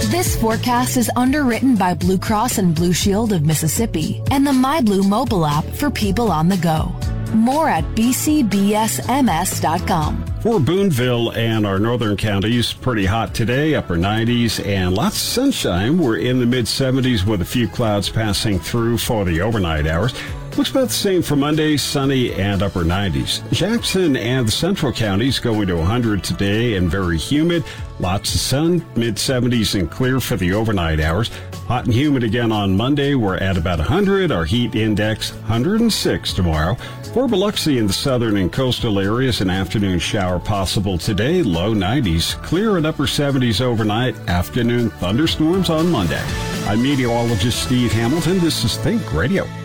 This forecast is underwritten by Blue Cross and Blue Shield of Mississippi and the MyBlue mobile app for people on the go. More at bcbsms.com. For Boonville and our northern counties, pretty hot today, upper 90s, and lots of sunshine. We're in the mid-70s with a few clouds passing through for the overnight hours. Looks about the same for Monday, sunny and upper 90s. Jackson and the central counties going to 100 today and very humid. Lots of sun, mid-70s and clear for the overnight hours. Hot and humid again on Monday. We're at about 100. Our heat index, 106 tomorrow. For Biloxi in the southern and coastal areas, an afternoon shower possible today. Low 90s. Clear and upper 70s overnight. Afternoon thunderstorms on Monday. I'm meteorologist Steve Hamilton. This is Think Radio.